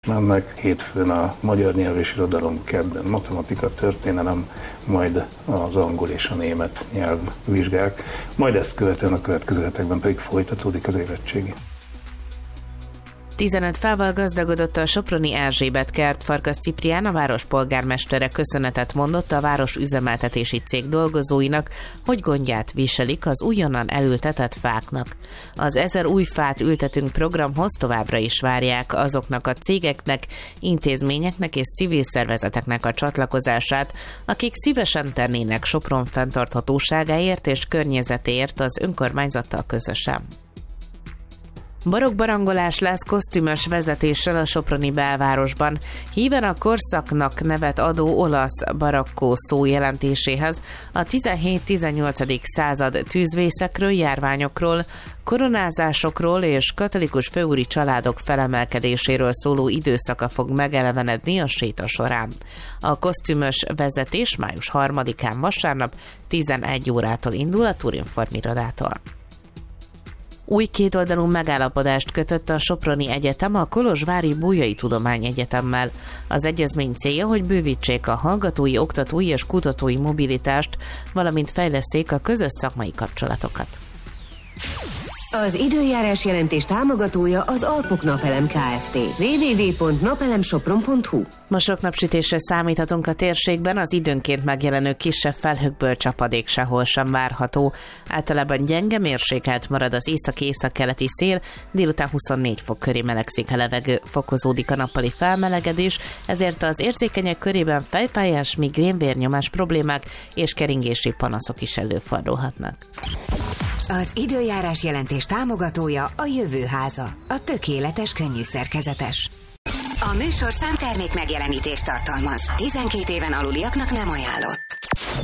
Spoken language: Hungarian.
Mennek hétfőn a magyar nyelv és irodalom, kedden matematika, történelem, majd az angol és a német nyelvvizsgák, majd ezt követően a következő hetekben pedig folytatódik az érettségi. 15 fával gazdagodott a soproni Erzsébet kert. Farkas Ciprián, a város polgármestere köszönetet mondott a város üzemeltetési cég dolgozóinak, hogy gondját viselik az újonnan elültetett fáknak. Az 1000 új fát ültetünk programhoz továbbra is várják azoknak a cégeknek, intézményeknek és civil szervezeteknek a csatlakozását, akik szívesen tennének Sopron fenntarthatóságáért és környezetéért az önkormányzattal közösen. Barokk-barangolás lesz kosztümös vezetéssel a soproni belvárosban. Híven a korszaknak nevet adó olasz barakkó szó jelentéséhez a 17-18. század tűzvészekről, járványokról, koronázásokról és katolikus főúri családok felemelkedéséről szóló időszaka fog megelevenedni a séta során. A kosztümös vezetés május 3-án vasárnap 11 órától indul a Turinform irodától. Új kétoldalú megállapodást kötött a Soproni Egyetem a Kolozsvári Bolyai Tudományegyetemmel. Az egyezmény célja, hogy bővítsék a hallgatói, oktatói és kutatói mobilitást, valamint fejlesszék a közös szakmai kapcsolatokat. Az időjárás jelentés támogatója az Alpok Napelem Kft. www.napelemsopron.hu. Ma sok napsütésre számíthatunk a térségben, az időnként megjelenő kisebb felhőkből csapadék sehol sem várható. Általában gyenge, mérsékelt marad az északi-északkeleti szél, délután 24 fok köré melegszik a levegő, fokozódik a nappali felmelegedés, ezért az érzékenyek körében fejfájás, migrén, vérnyomás problémák és keringési panaszok is előfordulhatnak. Az időjárás jelentés támogatója a Jövőháza, a tökéletes könnyű szerkezetes. A műsor számtermék megjelenítést tartalmaz. 12 éven aluliaknak nem ajánlott.